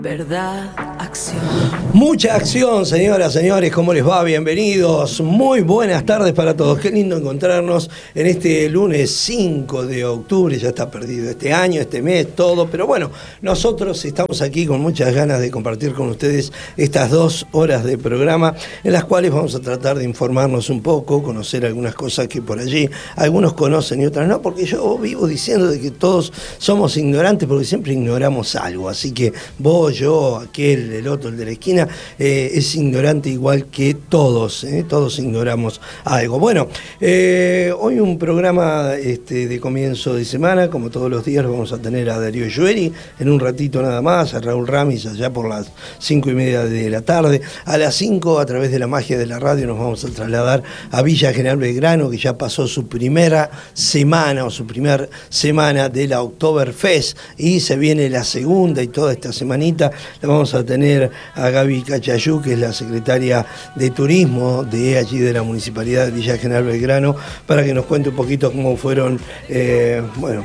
Verdad, acción. Mucha acción, señoras, señores, ¿cómo les va? Bienvenidos. Muy buenas tardes para todos. Qué lindo encontrarnos en este lunes 5 de octubre. Ya está perdido este año, este mes, todo. Pero bueno, nosotros estamos aquí con muchas ganas de compartir con ustedes estas 2 horas de programa en las cuales vamos a tratar de informarnos un poco, conocer algunas cosas que por allí algunos conocen y otras no, porque yo vivo diciendo de que todos somos ignorantes porque siempre ignoramos algo. Así que vos, yo, aquel, el otro, el de la esquina, es ignorante igual que todos, todos ignoramos algo. Bueno, hoy un programa de comienzo de semana, como todos los días vamos a tener a Darío Llueri, en un ratito nada más, a Raúl Ramis allá por las 5:30 de la tarde. A las 5, a través de la magia de la radio, nos vamos a trasladar a Villa General Belgrano, que ya pasó su primera semana de la Oktoberfest, y se viene la segunda, y toda esta semanita la vamos a tener a Gaby Cachayú, que es la secretaria de Turismo de allí de la Municipalidad de Villa General Belgrano, para que nos cuente un poquito cómo fueron el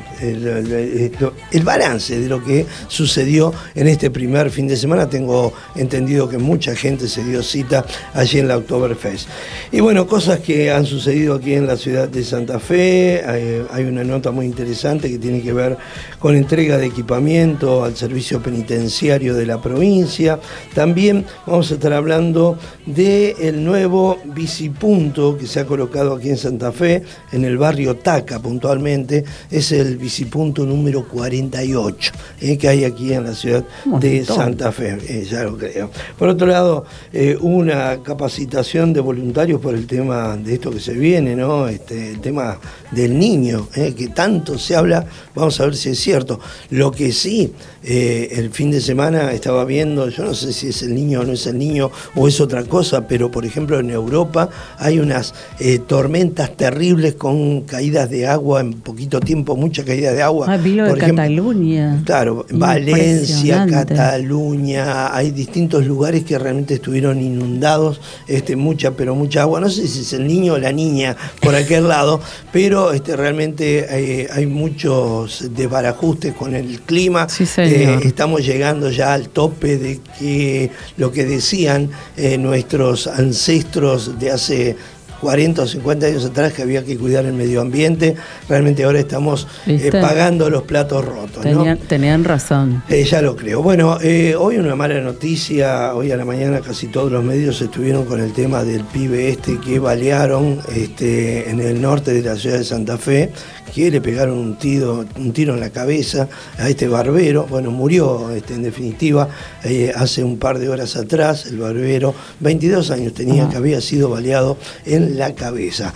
balance de lo que sucedió en este primer fin de semana. Tengo entendido que mucha gente se dio cita allí en la Oktoberfest. Y bueno, cosas que han sucedido aquí en la ciudad de Santa Fe. Hay una nota muy interesante que tiene que ver con entrega de equipamiento al servicio penitenciario de la provincia. También vamos a estar hablando del nuevo bicipunto que se ha colocado aquí en Santa Fe, en el barrio Taca puntualmente. Es el bicipunto número 48 que hay aquí en la ciudad de Santa Fe, ya lo creo. Por otro lado, una capacitación de voluntarios por el tema de esto que se viene, ¿no? El tema del niño, que tanto se habla. Vamos a ver si es cierto. Lo que sí, el fin de semana estaba viendo, yo no sé si es el niño o no es el niño o es otra cosa, pero por ejemplo en Europa hay unas tormentas terribles con caídas de agua en poquito tiempo, mucha caída de agua. Vi lo de Cataluña. Claro, Valencia, Cataluña, hay distintos lugares que realmente estuvieron inundados, mucha agua. No sé si es el niño o la niña por aquel lado, pero realmente hay muchos desbarajustes con el clima. Sí, señor. Estamos llegando ya al tope de que lo que decían nuestros ancestros de hace 40 o 50 años atrás, que había que cuidar el medio ambiente, realmente ahora estamos pagando los platos rotos, ¿no? Tenían razón. Ya lo creo. Bueno, hoy una mala noticia. Hoy a la mañana casi todos los medios estuvieron con el tema del pibe que balearon en el norte de la ciudad de Santa Fe, que le pegaron un tiro en la cabeza a este barbero. Bueno, murió en definitiva hace un par de horas atrás. El barbero, 22 años tenía, que había sido baleado en la cabeza.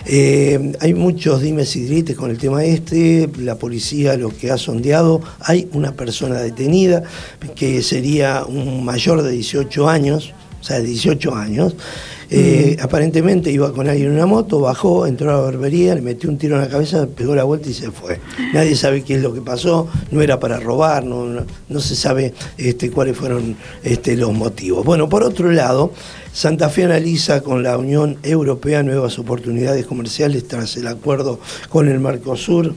Hay muchos dimes y diretes con el tema la policía lo que ha sondeado, hay una persona detenida que sería un mayor de 18 años, o sea, 18 años. Aparentemente iba con alguien en una moto, bajó, entró a la barbería, le metió un tiro en la cabeza, pegó la vuelta y se fue. Nadie sabe qué es lo que pasó, no era para robar, no se sabe cuáles fueron los motivos. Bueno, por otro lado, Santa Fe analiza con la Unión Europea nuevas oportunidades comerciales tras el acuerdo con el Mercosur.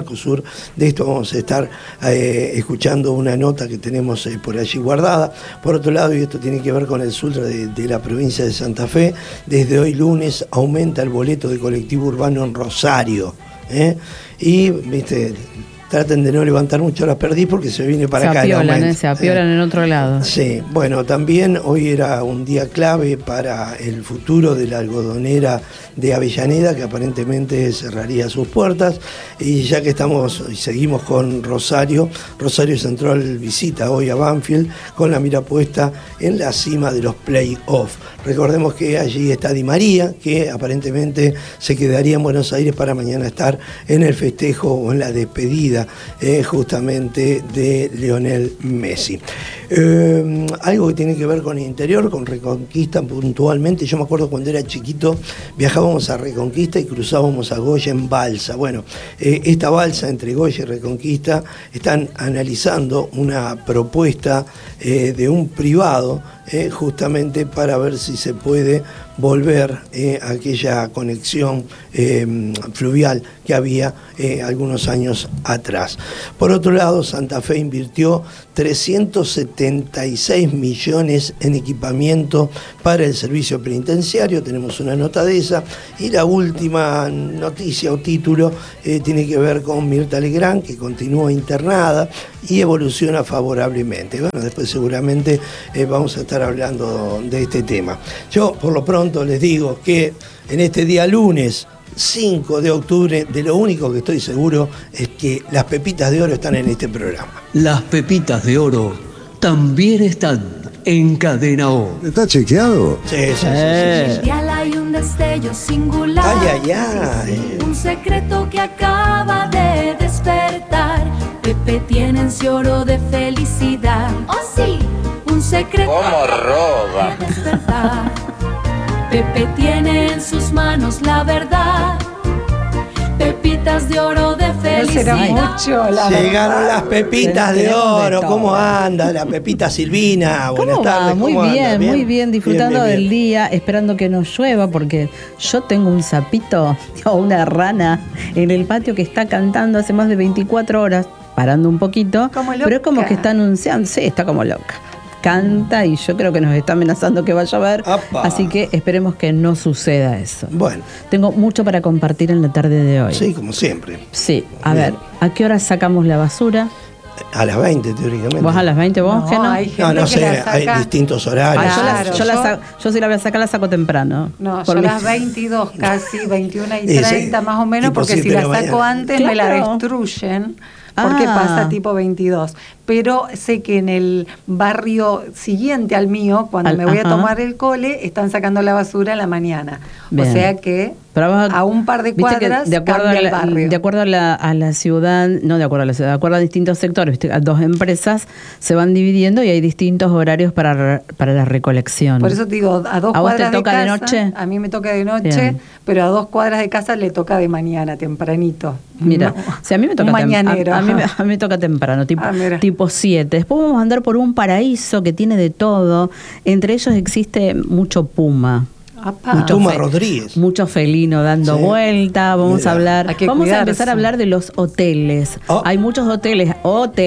De esto vamos a estar escuchando una nota que tenemos por allí guardada. Por otro lado, y esto tiene que ver con el sur de la provincia de Santa Fe, desde hoy lunes aumenta el boleto de colectivo urbano en Rosario. Y, traten de no levantar mucho las perdiz porque se viene para acá. Se apiolan en otro lado. Sí, bueno, también hoy era un día clave para el futuro de la algodonera de Avellaneda, que aparentemente cerraría sus puertas. Y ya que estamos y seguimos con Rosario Central visita hoy a Banfield con la mira puesta en la cima de los play-off. Recordemos que allí está Di María, que aparentemente se quedaría en Buenos Aires para mañana estar en el festejo o en la despedida justamente de Lionel Messi. Algo que tiene que ver con el interior, con Reconquista puntualmente. Yo me acuerdo cuando era chiquito, viajábamos a Reconquista y cruzábamos a Goya en balsa. Bueno, esta balsa entre Goya y Reconquista están analizando una propuesta de un privado justamente para ver si se puede volver a aquella conexión fluvial que había algunos años atrás. Por otro lado, Santa Fe invirtió 376 millones en equipamiento para el servicio penitenciario, tenemos una nota de esa, y la última noticia o título tiene que ver con Mirta Legrand, que continúa internada y evoluciona favorablemente. Bueno, después seguramente vamos a estar hablando de este tema. Yo, por lo pronto, les digo que en este día lunes 5 de octubre, de lo único que estoy seguro es que las pepitas de oro están en este programa. Las pepitas de oro también están en Cadena O. ¿Está chequeado? Sí, sí, sí, sí, sí. Hay un destello singular. Ay, ay, ay. Un secreto que acaba de despertar. Pepe tiene ansioro de felicidad. ¡Oh, sí! Un secreto. ¿Cómo roba? De despertar. Pepe tiene en sus manos la verdad. Pepitas de oro de felicidad. Mucho, la Llegaron verdad. las pepitas de oro. ¿Cómo anda la Pepita Silvina? Buenas ¿Cómo va? tardes. Muy ¿cómo bien, anda? muy bien, disfrutando Bien, bien, del bien. día, esperando que no llueva, porque yo tengo un sapito o una rana en el patio que está cantando hace más de 24 horas, parando un poquito, Como pero es como loca. que está anunciando, sí, está como loca. Canta y yo creo que nos está amenazando que va a llover, Apa. así que esperemos que no suceda eso. Bueno, Tengo mucho para compartir en la tarde de hoy. sí, como siempre. Sí, a Bien. ver, ¿a qué hora sacamos la basura? A las 20, teóricamente. ¿Vos a las 20, vos, No, Geno? hay gente No, no que sé, la saca. hay distintos horarios. Ah, Claro, yo si la voy a sacar, la saco temprano. No, Por yo mi- las 22, casi 21 y Sí, 30 sí. más o menos, Tipo porque 7 si de la la saco mañana. antes me la Claro. destruyen. Porque Ah. pasa tipo 22. Pero sé que en el barrio siguiente al mío, cuando me voy a Ajá. tomar el cole, están sacando la basura en la mañana. Bien. O sea que Pero vos- a un par de viste que cuadras de acuerdo cambia a el la, barrio. de acuerdo a la ciudad, no de acuerdo a la ciudad, de acuerdo a distintos sectores, viste, a dos empresas se van dividiendo y hay distintos horarios para la recolección. Por eso te digo, a 2 ¿A vos te cuadras toca de de casa, noche? a mí me toca de noche, Bien. pero a 2 cuadras de casa le toca de mañana, tempranito. Mira, No, si a mí me toca un mañanero. a mí me toca temprano, tipo, Ah, mira. tipo 7. Después vamos a andar por un paraíso que tiene de todo. Entre ellos existe mucho puma. Apa. Tuma Rodríguez. Mucho felino dando Sí. vuelta, vamos Mira. a hablar, Hay que vamos a cuidarse. empezar a hablar de los hoteles. Oh. Hay muchos hoteles.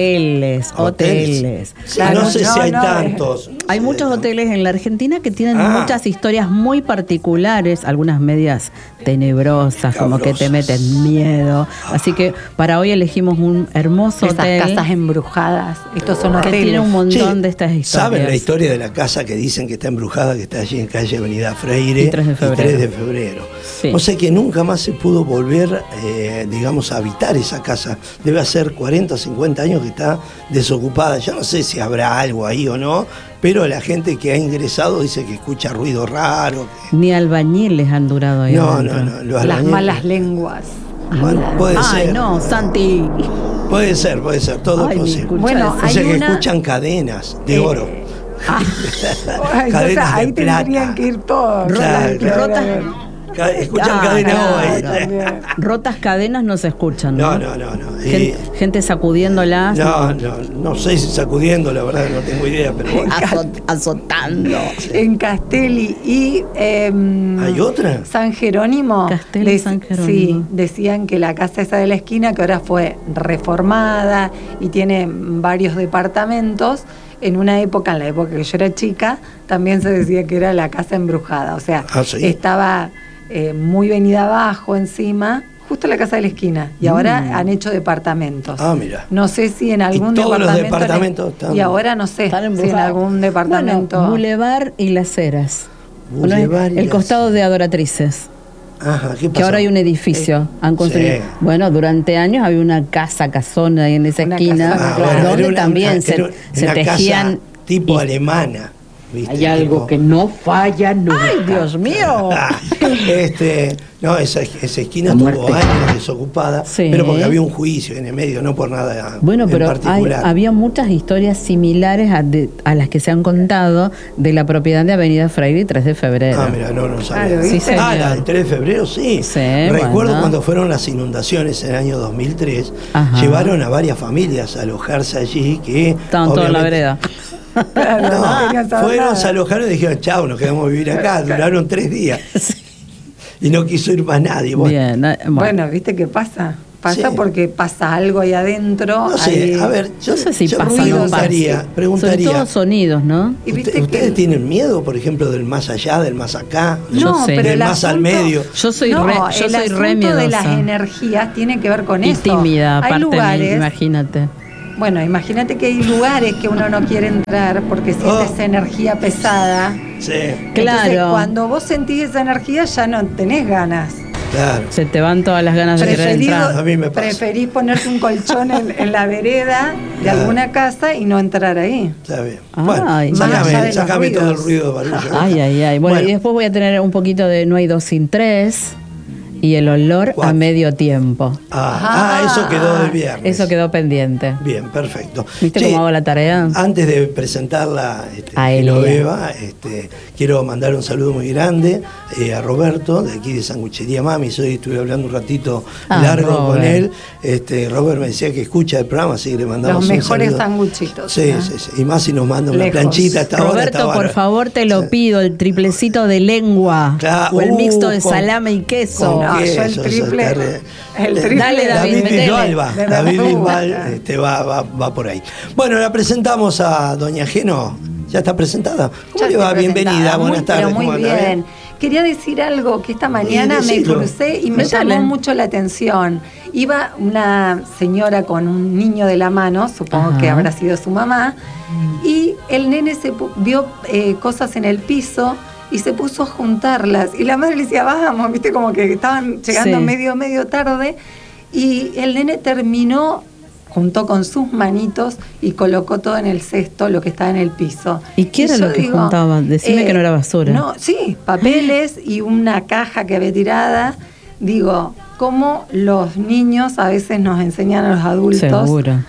Sí, Claro, no sé si hay no, tantos. Hay Sí, muchos ¿no? hoteles en la Argentina que tienen Ah. muchas historias muy particulares, algunas medias tenebrosas, como que te Cabrosas. meten miedo. Así que para hoy elegimos un hermoso Esas hotel casas embrujadas. Estos son que hoteles. tiene un montón Che, de estas historias. ¿Saben la historia de la casa que dicen que está embrujada, que está allí en calle Avenida Freire? Y 3 de febrero. 3 de febrero. Sí. O sea que nunca más se pudo volver, digamos, a habitar esa casa. Debe hacer 40 o 50 años que está desocupada. Yo no sé si habrá algo ahí o no, pero la gente que ha ingresado dice que escucha ruido raro. Ni albañiles han durado ahí. No, adentro. no, no. Los Las albañiles- malas lenguas. Bueno, puede Ay, ser. no, Santi. Puede ser, todo Ay, es me posible. escucha Bueno, eso. O sea hay que una- escuchan cadenas de oro. Ay, Cadenas o sea, ahí de plata. tendrían que ir todos. Claro, claro. Rotas- Escuchan Ah, cadena claro. ahí. También. Rotas cadenas no se escuchan, ¿no? No. Gente sacudiéndolas. No sé si sacudiendo, la verdad no tengo idea, pero bueno. Azotando. En Castelli y ¿Hay otra? San Jerónimo. Castelli y San Jerónimo. Sí, decían que la casa esa de la esquina, que ahora fue reformada y tiene varios departamentos, en una época, en la época que yo era chica, también se decía que era la casa embrujada. O sea, Ah, ¿sí? estaba muy venida abajo encima, justo la casa de la esquina. Y ahora han hecho departamentos. Ah, mira. No sé si en algún todos los departamento. departamentos están- Y ahora no sé Están si en embrujados. algún departamento. Bueno, Boulevard y Las Heras. Boulevard y el Las costado de Adoratrices. Ajá, ¿qué Que pasó? ahora hay un edificio. Han construido. Sí. Bueno, durante años había una casona ahí en esa Una esquina, casona, Ah, bueno, donde era una- también era se una tejían. casa tipo y- alemana. ¿viste? Hay algo Tipo- que no falla nunca. ¡Ay, Dios mío! Ah, no, esa esquina La estuvo muerte. años desocupada, Sí. pero porque había un juicio en el medio, no por nada Bueno, en pero particular. había muchas historias similares a las que se han contado de la propiedad de Avenida Freire y 3 de febrero. Ah, mira, no sabía. Claro, Sí, ¿viste? Ah, señor. la del 3 de febrero, sí. Sí, Recuerdo bueno. cuando fueron las inundaciones en el año 2003, Ajá. llevaron a varias familias a alojarse allí que... Estaban todos en la obviamente, vereda. Claro, no querían saber fueron, nada. se alojaron y dijeron, chao, nos quedamos a vivir acá. Duraron 3 días. Y no quiso ir más nadie. Bueno, Bien, Bueno, ¿viste qué pasa? Pasa Sí. porque pasa algo ahí adentro. no sé, ahí- a ver, no sé si pasa o no preguntaría, pasa. Sobre todo sonidos, ¿no? Y viste ¿Ustedes que- tienen miedo, por ejemplo, del más allá, del más acá? Yo sé. Del más al medio. Yo soy no, re el miedosa. asunto de las energías tiene que ver con Y eso. tímida, Hay aparte, lugares, imagínate. bueno, imagínate que hay lugares que uno no quiere entrar porque siente esa energía pesada. Sí, Claro. Entonces, cuando vos sentís esa energía ya no tenés ganas. claro. Se te van todas las ganas de querer entrar. A mí me pasa. Preferís ponerte un colchón en la vereda de Claro. alguna casa y no entrar ahí. Está bien. Ay, Bueno, más allá de sácame, los sácame todo el ruidos. ruido de barullo. Ay, ay, ay. Bueno, y después voy a tener un poquito de No hay 2 sin 3 y el olor a Cuatro. medio tiempo. Eso quedó del viernes. Eso quedó pendiente. Bien, perfecto. ¿Viste Che, cómo hago la tarea? Antes de presentarla A Elia. Genoveva, quiero mandar un saludo muy grande a Roberto, de aquí de Sanguchería Mami. Hoy estuve hablando un ratito largo con Robert. él. Robert me decía que escucha el programa, así que le mandamos Los un mejores saludo. sanguchitos. Sí, ¿no? sí, sí. Y más si nos manda una Lejos. planchita hasta ahora. está Roberto, por bárbaro. favor, te lo Sí. pido, el triplecito de lengua. Claro. O el mixto de con- salame y queso. con No, yo el queso, triple- eso está re- el triple- Dale, David, metele. Bisbal va. De David verdura. Bisbal va por ahí. Bueno, la presentamos a Doña Geno. ¿Ya está presentada? ¿Cómo Ya le va? estoy Bienvenida, presentada. buenas tardes. Pero ¿Cómo muy anda? bien. Quería decir algo que esta mañana me decilo. crucé y me Metele. llamó mucho la atención. Iba una señora con un niño de la mano, supongo Ajá. que habrá sido su mamá, y el nene vio cosas en el piso y se puso a juntarlas. Y la madre le decía, vamos, viste, como que estaban llegando Sí. medio tarde. Y el nene terminó, juntó con sus manitos y colocó todo en el cesto, lo que estaba en el piso. ¿Y qué era yo lo que juntaba? Decime que no era basura. No, sí, papeles y una caja que había tirada. Digo, cómo los niños a veces nos enseñan a los adultos Seguro.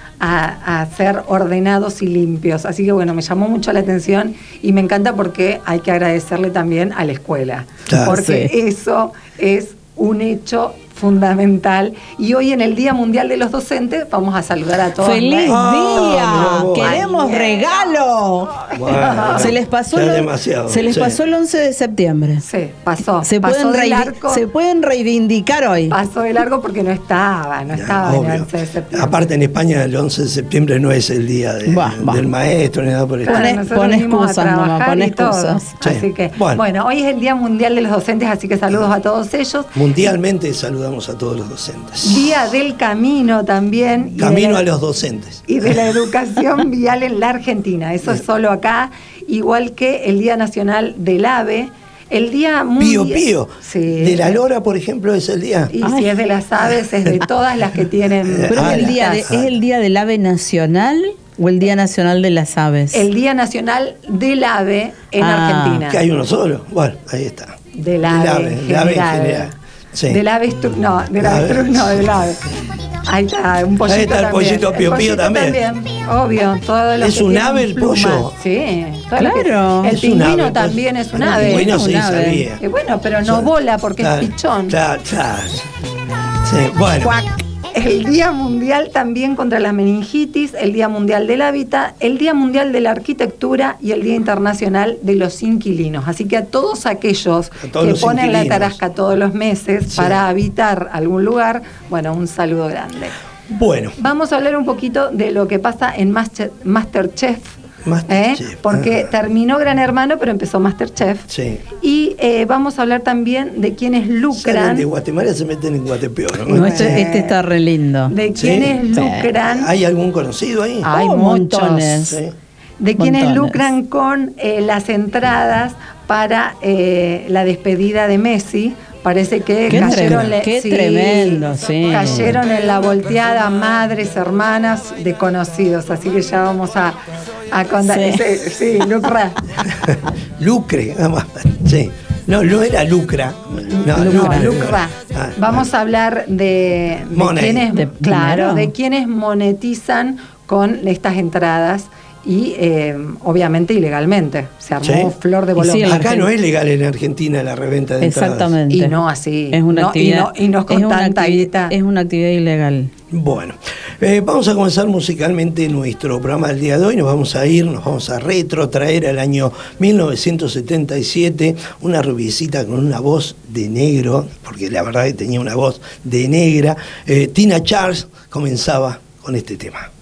a ser ordenados y limpios. Así que bueno, me llamó mucho la atención y me encanta porque hay que agradecerle también a la escuela. Claro, porque sí. eso es un hecho fundamental. Y hoy en el Día Mundial de los Docentes vamos a saludar a todos. ¡Feliz Ah, día! mirá vos. ¡Queremos Ay, regalo! Bueno, Se les pasó, ya el, demasiado, se les sí. pasó el 11 de septiembre. Sí, pasó. Se pasó pueden, de largo. se pueden reivindicar hoy. Pasó de largo porque no estaba en obvio. el 11 de septiembre. Aparte en España el 11 de septiembre no es el día Va. del maestro ni nada por el Claro, estilo. Pone- nosotros pone venimos a excusas nomás, trabajar pone y todo. excusas. Sí. Así que, Bueno. bueno, hoy es el Día Mundial de los Docentes, así que saludos a todos ellos. Mundialmente saludamos a todos los docentes. Día del Camino también. y de Camino la- a los docentes. Y de la educación vial en la Argentina. Eso es solo acá, igual que el Día Nacional del Ave. El Día Pío Mundial. Pío. Sí. De la Lora, por ejemplo, es el día. Y Ay. si es de las aves, es de todas las que tienen. Pero Ah, es el, la día casa. ¿es el día del ave nacional o el día nacional de las aves? El Día Nacional del Ave en Ah. Argentina. Que hay uno solo. Bueno, ahí está. Del ave, del ave en general. Sí. Del avestruz, no, del A ver. avestruz no, del ave. Ahí está, un pollito Ahí está el también. pollito Pío Pío pollito también. Obvio, todos los ¿Es que un tienen ave el plumas. pollo? Sí, todo lo que- Claro. El Es un pingüino ave, pues. también es un El ave. pingüino Es sí un ave. sabía. Bueno, pero no Sí. vola porque Claro, es pichón. Claro, claro. Sí, bueno. El Día Mundial también contra la meningitis, el Día Mundial del Hábitat, el Día Mundial de la Arquitectura y el Día Internacional de los Inquilinos. Así que a todos aquellos A todos que los ponen la inquilinos. tarasca todos los meses Sí. para habitar algún lugar, bueno, un saludo grande. Bueno. Vamos a hablar un poquito de lo que pasa en Masterchef. Masterchef, Porque terminó Gran Hermano, pero empezó Masterchef. Sí. Y vamos a hablar también de quienes Salen lucran. de Guatemala se meten en Guatepeor, ¿no? No, este está re lindo. De Sí. quienes Sí. lucran. ¿Hay algún conocido ahí? Hay Oh, muchos. montones. Sí. De quienes Montones. lucran con las entradas para la despedida de Messi. Parece que Qué cayeron, tremendo, qué sí, tremendo, sí. cayeron en la volteada madres, hermanas de conocidos. Así que ya vamos a contar. Sí. Sí, lucra. Lucre, vamos, sí. No, no era lucra. No, No, lucra. Ah, Vamos a hablar de Money. quienes, De claro, dinero. de quienes monetizan con estas entradas y obviamente ilegalmente. Se armó Sí. flor de Y bolón. sí, en Acá no es legal en Argentina la reventa de entradas. Exactamente. Y no así. Es una actividad. Y no con es una tanta guita. Es una actividad ilegal. Bueno, vamos a comenzar musicalmente nuestro programa del día de hoy. Nos vamos a retrotraer al año 1977, una rubiecita con una voz de negro, porque la verdad que tenía una voz de negra. Tina Charles comenzaba con este tema.